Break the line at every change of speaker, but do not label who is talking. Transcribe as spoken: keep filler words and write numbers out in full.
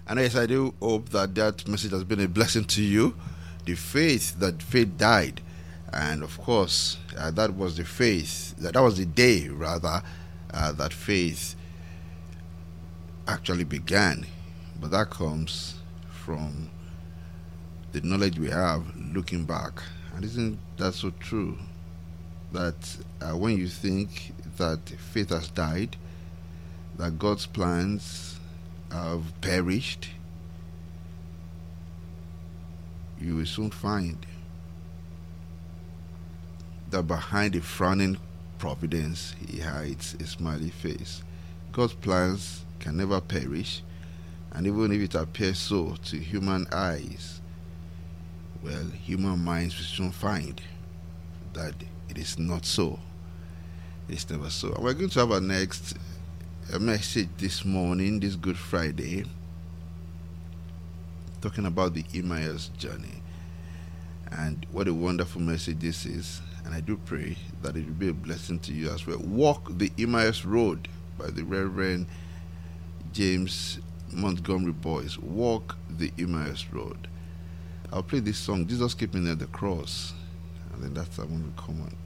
And yes, I do hope that that message has been a blessing to you. The faith that faith died, and of course, uh, that was the faith that that was the day rather uh, that faith actually began. But that comes from the knowledge we have looking back. And isn't that so true? That uh, when you think that faith has died, that God's plans have perished, you will soon find that behind a frowning providence, he hides a smiley face. God's plans can never perish, and even if it appears so to human eyes, well, human minds will soon find that it is not so. It's never so. And we're going to have our next uh, message this morning, this Good Friday, talking about the Emmaus journey. And what a wonderful message this is. And I do pray that it will be a blessing to you as well. Walk the Emmaus Road by the Reverend James Montgomery Boyce. Walk the Emmaus Road. I'll play this song, Jesus Keep Me Near the Cross. And then that's how I'm going to come on.